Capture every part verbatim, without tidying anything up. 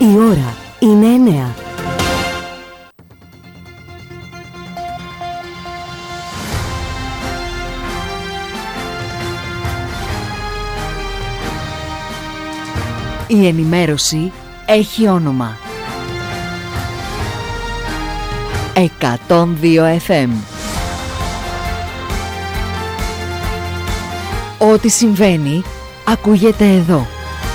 Η ώρα είναι εννέα. Η ενημέρωση έχει όνομα. εκατόν δύο εφ εμ. Ό,τι συμβαίνει, ακούγεται εδώ.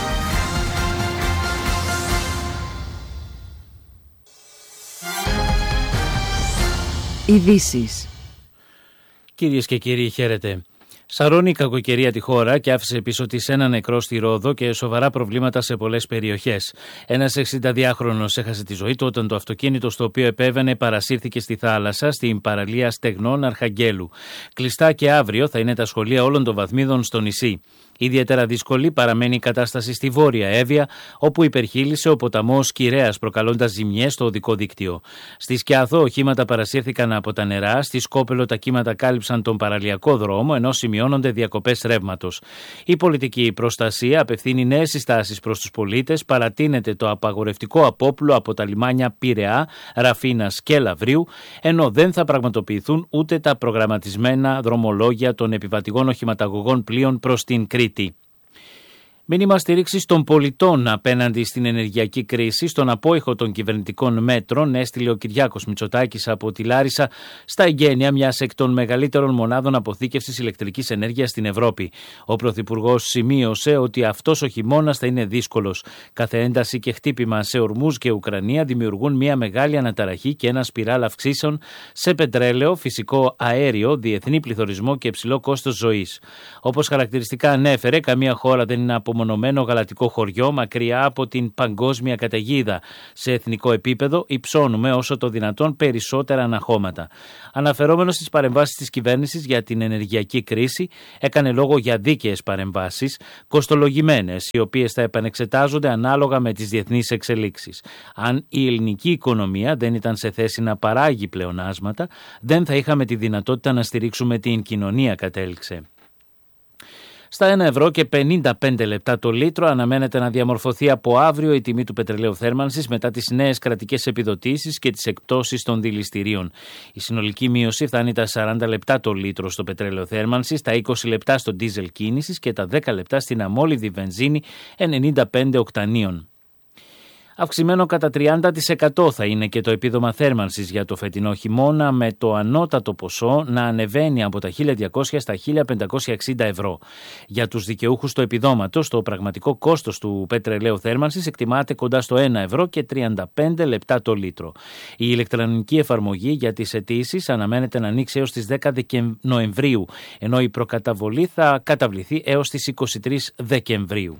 Ειδήσεις. Κυρίες και κύριοι, χαίρετε. Σαρώνει η κακοκαιρία τη χώρα και άφησε πίσω της ένα νεκρό στη Ρόδο και σοβαρά προβλήματα σε πολλές περιοχές. Ένας εξηνταδυάχρονος έχασε τη ζωή του όταν το αυτοκίνητο στο οποίο επέβαινε παρασύρθηκε στη θάλασσα στην παραλία Στεγνών Αρχαγγέλου. Κλειστά και αύριο θα είναι τα σχολεία όλων των βαθμίδων στο νησί. Ιδιαίτερα δύσκολη παραμένει η κατάσταση στη Βόρεια Εύβοια, όπου υπερχείλησε ο ποταμός Κυρέας, προκαλώντας ζημιές στο οδικό δίκτυο. Στη Σκιαθό οχήματα παρασύρθηκαν από τα νερά, στη Σκόπελο τα κύματα κάλυψαν τον παραλιακό δρόμο, ενώ σημειώνονται διακοπές ρεύματος. Η πολιτική προστασία απευθύνει νέες συστάσεις προς τους πολίτες, παρατείνεται το απαγορευτικό απόπλου από τα λιμάνια Πειραιά, Ραφίνας και Λαβρίου, ενώ δεν θα πραγματοποιηθούν ούτε τα προγραμματισμένα δρομολόγια των επιβατηγών οχηματαγωγών πλοίων προς την Κρήτη. Μήνυμα στήριξης των πολιτών απέναντι στην ενεργειακή κρίση, στον απόϊχο των κυβερνητικών μέτρων, έστειλε ο Κυριάκος Μητσοτάκης από τη Λάρισα στα εγγένεια μιας εκ των μεγαλύτερων μονάδων αποθήκευσης ηλεκτρικής ενέργειας στην Ευρώπη. Ο Πρωθυπουργός σημείωσε ότι αυτός ο χειμώνας θα είναι δύσκολος. Κάθε ένταση και χτύπημα σε Ορμούζ και Ουκρανία δημιουργούν μια μεγάλη αναταραχή και ένα σπιράλ αυξήσεων σε πετρέλαιο, φυσικό αέριο, διεθνή πληθωρισμό και υψηλό κόστος ζωής. Όπως χαρακτηριστικά ανέφερε, καμία χώρα δεν είναι από μονομένο γαλατικό χωριό μακριά από την παγκόσμια καταιγίδα. Σε εθνικό επίπεδο υψώνουμε όσο το δυνατόν περισσότερα αναχώματα. Αναφερόμενος στις παρεμβάσεις της κυβέρνησης για την ενεργειακή κρίση, έκανε λόγο για δίκαιες παρεμβάσεις, κοστολογημένες, οι οποίες θα επανεξετάζονται ανάλογα με τις διεθνείς εξελίξεις. Αν η ελληνική οικονομία δεν ήταν σε θέση να παράγει πλεονάσματα, δεν θα είχαμε τη δυνατότητα να στηρίξουμε την κοινωνία, κατέληξε. Στα ένα ευρώ και πενήντα πέντε λεπτά το λίτρο αναμένεται να διαμορφωθεί από αύριο η τιμή του πετρελαίου θέρμανσης μετά τις νέες κρατικές επιδοτήσεις και τις εκπτώσεις των δηληστηρίων. Η συνολική μείωση φτάνει τα σαράντα λεπτά το λίτρο στο πετρέλαιο θέρμανσης, τα είκοσι λεπτά στο ντίζελ κίνησης και τα δέκα λεπτά στην αμόλυβδη βενζίνη ενενήντα πέντε οκτανίων. Αυξημένο κατά τριάντα τοις εκατό θα είναι και το επίδομα θέρμανσης για το φετινό χειμώνα, με το ανώτατο ποσό να ανεβαίνει από τα χίλια διακόσια στα χίλια πεντακόσια εξήντα ευρώ. Για τους δικαιούχους του επιδόματος, το πραγματικό κόστος του πετρελαίου θέρμανσης εκτιμάται κοντά στο ένα ευρώ και τριάντα πέντε λεπτά το λίτρο. Η ηλεκτρονική εφαρμογή για τις αιτήσεις αναμένεται να ανοίξει έως τις δέκα Νοεμβρίου, ενώ η προκαταβολή θα καταβληθεί έως τις είκοσι τρεις Δεκεμβρίου.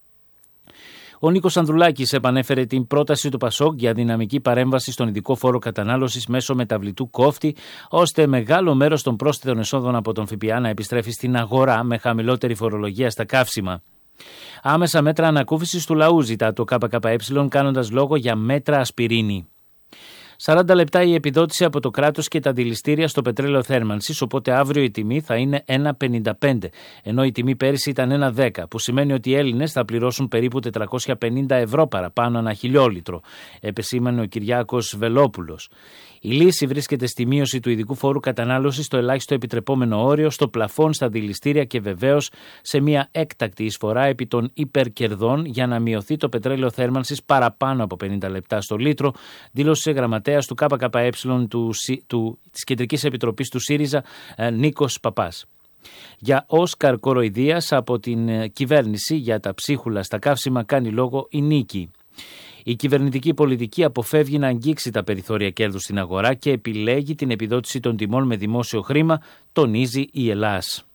Ο Νίκος Ανδρουλάκης επανέφερε την πρόταση του Πασόκ για δυναμική παρέμβαση στον ειδικό φόρο κατανάλωσης μέσω μεταβλητού κόφτη, ώστε μεγάλο μέρος των πρόσθετων εσόδων από τον ΦΠΑ να επιστρέφει στην αγορά με χαμηλότερη φορολογία στα καύσιμα. Άμεσα μέτρα ανακούφισης του λαού ζητά το ΚΚΕ, κάνοντας λόγο για μέτρα ασπιρίνη. σαράντα λεπτά η επιδότηση από το κράτος και τα δηληστήρια στο πετρέλαιο θέρμανσης, οπότε αύριο η τιμή θα είναι ένα πενήντα πέντε, ενώ η τιμή πέρυσι ήταν ένα δέκα, που σημαίνει ότι οι Έλληνες θα πληρώσουν περίπου τετρακόσια πενήντα ευρώ παραπάνω ανά χιλιόλιτρο, επεσήμανε ο Κυριάκος Βελόπουλος. Η λύση βρίσκεται στη μείωση του ειδικού φόρου κατανάλωσης στο ελάχιστο επιτρεπόμενο όριο, στο πλαφόν στα δηληστήρια και βεβαίως σε μια έκτακτη εισφορά επί των υπερκερδών για να μειωθεί το πετρέλαιο θέρμανσης παραπάνω από πενήντα λεπτά στο λίτρο, δήλωσε γραμματέας του ΚΚΕ του, του, της Κεντρικής Επιτροπής του ΣΥΡΙΖΑ Νίκος Παπάς. Για Όσκαρ κοροϊδίας από την κυβέρνηση για τα ψίχουλα στα καύσιμα κάνει λόγο η Νίκη. Η κυβερνητική πολιτική αποφεύγει να αγγίξει τα περιθώρια κέρδους στην αγορά και επιλέγει την επιδότηση των τιμών με δημόσιο χρήμα, τονίζει η Ελλάς.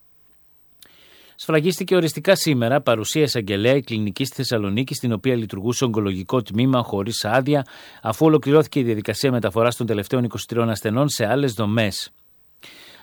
Σφραγίστηκε οριστικά σήμερα παρουσία εισαγγελέα η κλινική στη Θεσσαλονίκη, στην οποία λειτουργούσε ογκολογικό τμήμα χωρίς άδεια, αφού ολοκληρώθηκε η διαδικασία μεταφοράς των τελευταίων είκοσι τριών ασθενών σε άλλες δομές.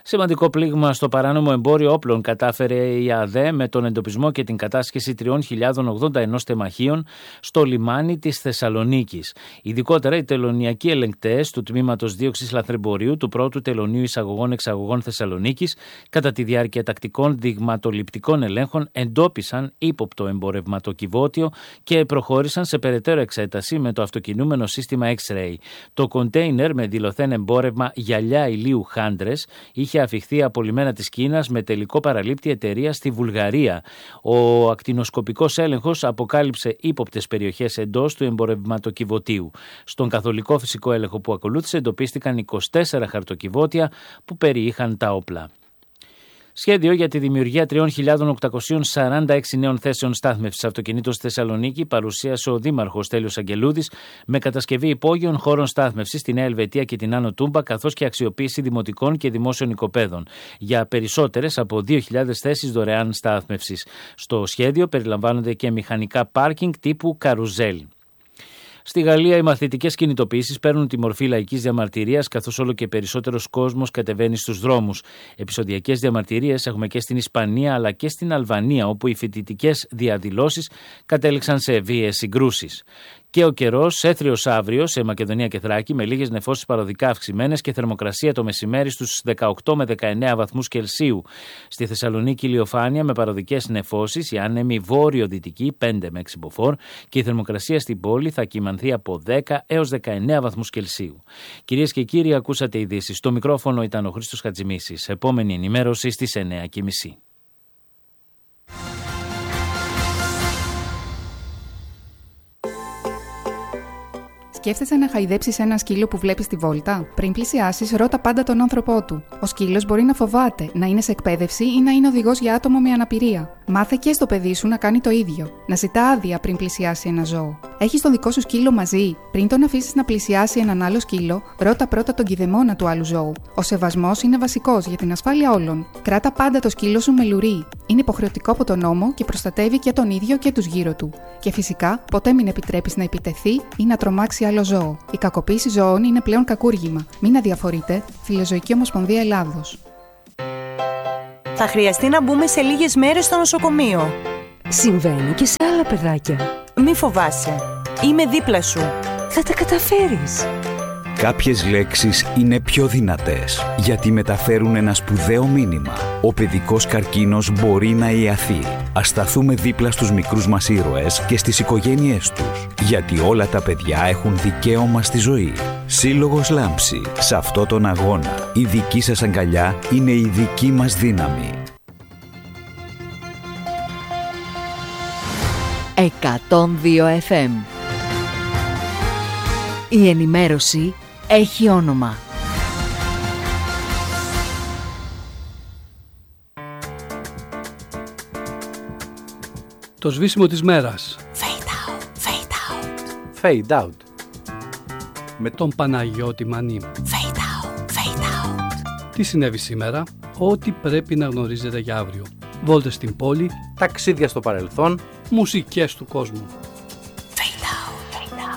Σημαντικό πλήγμα στο παράνομο εμπόριο όπλων κατάφερε η ΑΔΕ με τον εντοπισμό και την κατάσχεση τριών χιλιάδων ογδόντα ένα τεμαχίων στο λιμάνι της Θεσσαλονίκης. Ειδικότερα, οι τελωνειακοί ελεγκτές του Τμήματος Δίωξης Λαθρεμπορίου του πρώτου Τελωνείου Εισαγωγών-Εξαγωγών Θεσσαλονίκης, κατά τη διάρκεια τακτικών δειγματοληπτικών ελέγχων, εντόπισαν ύποπτο εμπορευματοκιβώτιο και προχώρησαν σε περαιτέρω εξέταση με το αυτοκινούμενο σύστημα X-ray. Το κοντέινερ με δηλωθέν εμπόρευμα γυαλιά ηλίου Χάντρες είχε αφιχθεί από λιμένα της Κίνας με τελικό παραλήπτη εταιρεία στη Βουλγαρία. Ο ακτινοσκοπικός έλεγχος αποκάλυψε ύποπτες περιοχές εντός του εμπορευματοκιβωτίου. Στον καθολικό φυσικό έλεγχο που ακολούθησε εντοπίστηκαν είκοσι τέσσερα χαρτοκιβώτια που περιείχαν τα όπλα. Σχέδιο για τη δημιουργία τρεις χιλιάδες οκτακόσιες σαράντα έξι νέων θέσεων στάθμευσης αυτοκινήτων στη Θεσσαλονίκη παρουσίασε ο Δήμαρχος Στέλιος Αγγελούδης, με κατασκευή υπόγειων χώρων στάθμευσης στη Νέα Ελβετία και την Άνω Τούμπα, καθώς και αξιοποίηση δημοτικών και δημόσιων οικοπαίδων για περισσότερες από δύο χιλιάδες θέσεις δωρεάν στάθμευσης. Στο σχέδιο περιλαμβάνονται και μηχανικά πάρκινγκ τύπου καρουζέλ. Στη Γαλλία, οι μαθητικές κινητοποιήσεις παίρνουν τη μορφή λαϊκής διαμαρτυρίας, καθώς όλο και περισσότερος κόσμος κατεβαίνει στους δρόμους. Επεισοδιακές διαμαρτυρίες έχουμε και στην Ισπανία αλλά και στην Αλβανία, όπου οι φοιτητικές διαδηλώσεις κατέληξαν σε βίαιες συγκρούσεις. Και ο καιρός έθριος αύριο σε Μακεδονία και Θράκη, με λίγες νεφώσεις παροδικά αυξημένες και θερμοκρασία το μεσημέρι στους δεκαοκτώ με δεκαεννέα βαθμούς Κελσίου. Στη Θεσσαλονίκη, ηλιοφάνεια με παροδικές νεφώσεις, η άνεμη βόρειο-δυτική πέντε με έξι μποφόρ και η θερμοκρασία στην πόλη θα κυμανθεί από δέκα έως δεκαεννέα βαθμούς Κελσίου. Κυρίες και κύριοι, ακούσατε ειδήσεις. Στο μικρόφωνο ήταν ο Χρήστος Χατζημίσης. Επόμενη ενημέρωση στις εννέα και μισή. Σκέφτεσαι να χαϊδέψεις ένα σκύλο που βλέπεις στη βόλτα? Πριν πλησιάσεις, ρώτα πάντα τον άνθρωπό του. Ο σκύλος μπορεί να φοβάται, να είναι σε εκπαίδευση ή να είναι οδηγός για άτομο με αναπηρία. Μάθε και στο παιδί σου να κάνει το ίδιο. Να ζητά άδεια πριν πλησιάσει ένα ζώο. Έχεις τον δικό σου σκύλο μαζί? Πριν τον αφήσεις να πλησιάσει έναν άλλο σκύλο, ρώτα πρώτα τον κηδεμόνα του άλλου ζώου. Ο σεβασμός είναι βασικός για την ασφάλεια όλων. Κράτα πάντα το σκύλο σου με λουρί. Είναι υποχρεωτικό από τον νόμο και προστατεύει και τον ίδιο και τους γύρω του. Και φυσικά, ποτέ μην επιτρέπεις να επιτεθεί ή να τρομάξει άλλο ζώο. Η κακοποίηση ζώων είναι πλέον κακούργημα. Μην αδιαφορείτε. Φιλοζωική Ομοσπονδία Ελλάδος. Θα χρειαστεί να μπούμε σε λίγες μέρες στο νοσοκομείο. Συμβαίνει και σε άλλα παιδάκια. Μη φοβάσαι. Είμαι δίπλα σου. Θα τα καταφέρεις. Κάποιες λέξεις είναι πιο δυνατές γιατί μεταφέρουν ένα σπουδαίο μήνυμα. Ο παιδικός καρκίνος μπορεί να ιαθεί. Ας σταθούμε δίπλα στους μικρούς μας ήρωες και στις οικογένειές τους. Γιατί όλα τα παιδιά έχουν δικαίωμα στη ζωή. Σύλλογος Λάμψη. Σε αυτό τον αγώνα, η δική σας αγκαλιά είναι η δική μας δύναμη. εκατόν δύο εφ εμ. Η ενημέρωση έχει όνομα. Το σβήσιμο της μέρας. Fade out, fade out. Fade out. Με τον Παναγιώτη Μανή. Fade out, fade out. Τι συνέβη σήμερα? Ό,τι πρέπει να γνωρίζετε για αύριο. Βόλτες στην πόλη. Ταξίδια στο παρελθόν. Μουσικές του κόσμου.